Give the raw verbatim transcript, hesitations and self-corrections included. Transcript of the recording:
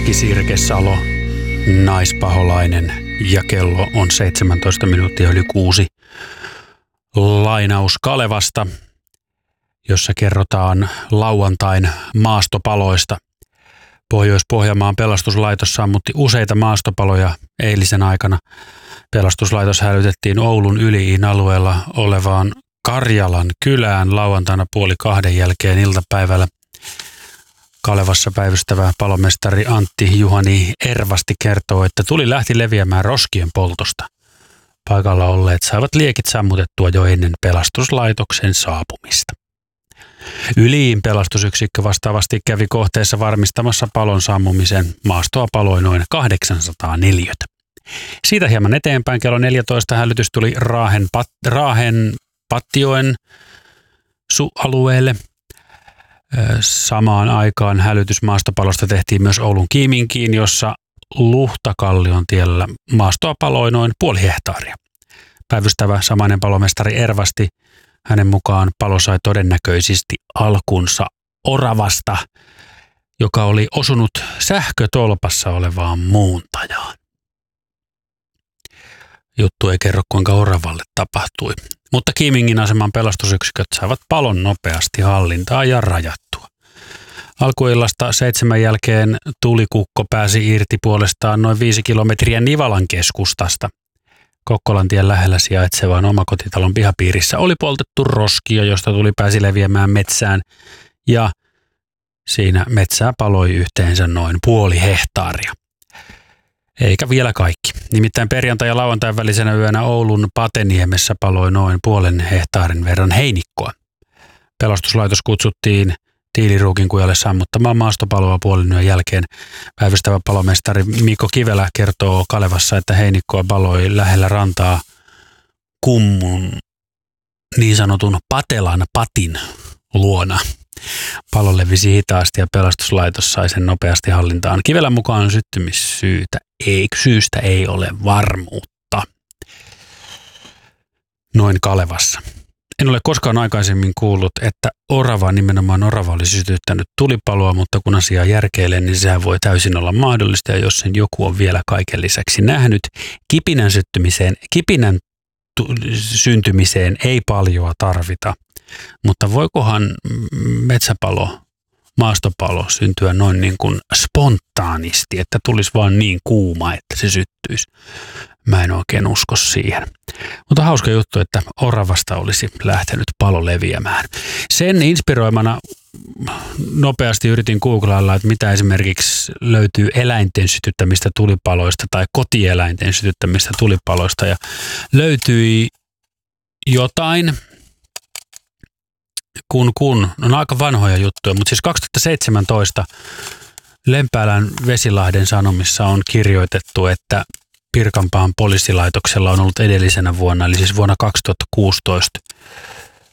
Aki Sirkesalo, naispaholainen, ja kello on seitsemäntoista minuuttia yli kuusi. Lainaus Kalevasta, jossa kerrotaan lauantain maastopaloista. Pohjois-Pohjanmaan pelastuslaitos sammutti useita maastopaloja eilisen aikana. Pelastuslaitos hälytettiin Oulun Yli-Iin alueella olevaan Karjalan kylään lauantaina puoli kahden jälkeen iltapäivällä. Kalevassa päivystävä palomestari Antti Juhani Ervasti kertoo, että tuli lähti leviämään roskien poltosta. Paikalla olleet saivat liekit sammutettua jo ennen pelastuslaitoksen saapumista. Yliin pelastusyksikkö vastaavasti kävi kohteessa varmistamassa palon sammumisen. Maastoa paloi noin kahdeksansataa neliötä. Siitä hieman eteenpäin kello neljätoista hälytys tuli Raahen, Pat, Raahen Patjoen su-alueelle. Samaan aikaan hälytys maastopalosta tehtiin myös Oulun Kiiminkiin, jossa Luhtakallion tiellä maastoa paloi noin puoli hehtaaria. Päivystävä samainen palomestari Ervasti, hänen mukaan palo sai todennäköisesti alkunsa oravasta, joka oli osunut sähkötolpassa olevaan muuntajaan. Juttu ei kerro, kuinka oravalle tapahtui, mutta Kiimingin aseman pelastusyksiköt saivat palon nopeasti hallintaan ja rajattua. Alkuillasta seitsemän jälkeen tulikukko pääsi irti puolestaan noin viisi kilometriä Nivalan keskustasta. Kokkolantien lähellä sijaitsevaan omakotitalon pihapiirissä oli poltettu roskia, josta tuli pääsi leviämään metsään, ja siinä metsää paloi yhteensä noin puoli hehtaaria. Eikä vielä kaikki. Nimittäin perjantai- ja lauantain välisenä yönä Oulun Pateniemessä paloi noin puolen hehtaarin verran heinikkoa. Pelastuslaitos kutsuttiin Tiiliruukinkujalle sammuttamaan maastopaloa puolen yön jälkeen. Päivystävä palomestari Mikko Kivelä kertoo Kalevassa, että heinikkoa paloi lähellä rantaa Kummun niin sanotun Patelan patin luona. Palo levisi hitaasti ja pelastuslaitos sai sen nopeasti hallintaan. Kivelän mukaan syttymissyytä ei, syystä ei ole varmuutta. Noin Kalevassa. En ole koskaan aikaisemmin kuullut, että orava, nimenomaan orava, olisi sytyttänyt tulipaloa, mutta kun asiaa järkeilee, niin sehän voi täysin olla mahdollista, ja jos sen joku on vielä kaiken lisäksi nähnyt, kipinän syttymiseen, kipinän tu- syntymiseen ei paljoa tarvita, mutta voikohan metsäpalo, maastopalo syntyä noin niin kuin spontaanisti, että tulisi vaan niin kuuma, että se syttyisi. Mä en oikein usko siihen. Mutta hauska juttu, että oravasta olisi lähtenyt palo leviämään. Sen inspiroimana nopeasti yritin googlailla, että mitä esimerkiksi löytyy eläinten sytyttämistä tulipaloista tai kotieläinten sytyttämistä tulipaloista. Ja löytyi jotain, kun kun, on aika vanhoja juttuja, mutta siis kaksituhattaseitsemäntoista Lempäälän Vesilahden Sanomissa on kirjoitettu, että Pirkanmaan poliisilaitoksella on ollut edellisenä vuonna, eli siis vuonna kaksituhattakuusitoista,